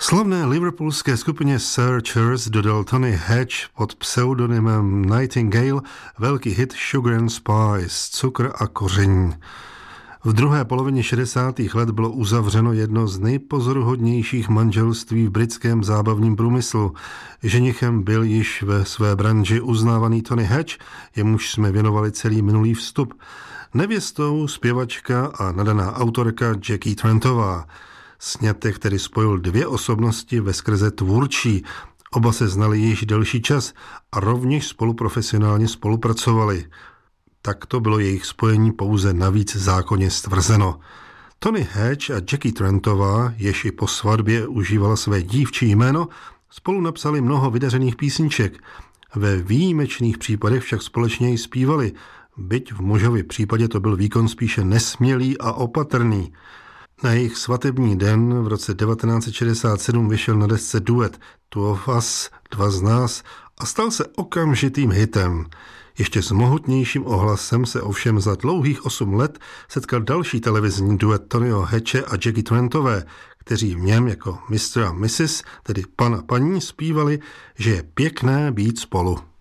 Slavné liverpoolské skupině Searchers dodal Tony Hatch pod pseudonymem Nightingale velký hit Sugar and Spice, cukr a koření. V druhé polovině 60. let bylo uzavřeno jedno z nejpozoruhodnějších manželství v britském zábavním průmyslu. Ženichem byl již ve své branži uznávaný Tony Hatch, jemuž jsme věnovali celý minulý vstup. Nevěstou zpěvačka a nadaná autorka Jackie Trentová. Sňatek, který spojil dvě osobnosti veskrze tvůrčí. Oba se znali již delší čas a rovněž spolu profesionálně spolupracovali. Takto bylo jejich spojení pouze navíc zákonně stvrzeno. Tony Hatch a Jackie Trentová, jež i po svatbě užívala své dívčí jméno, spolu napsali mnoho vydařených písniček. Ve výjimečných případech však společně i zpívali, byť v mužově případě to byl výkon spíše nesmělý a opatrný. Na jejich svatební den v roce 1967 vyšel na desce duet Two of Us, dva z nás, a stal se okamžitým hitem. Ještě s mohutnějším ohlasem se ovšem za dlouhých 8 let setkal další televizní duet Tonyho Hatche a Jackie Trentové, kteří v něm jako Mr. a Mrs., tedy pan a paní, zpívali, že je pěkné být spolu.